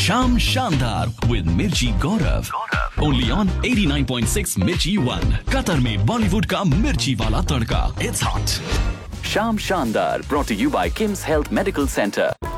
शाम शानदार विद मिर्ची गौरव, ओनली ऑन 89.6 मिर्ची 1, कतर में बॉलीवुड का मिर्ची वाला तड़का. It's hot. Sham Shandar, brought to you by Kim's Health Medical Center.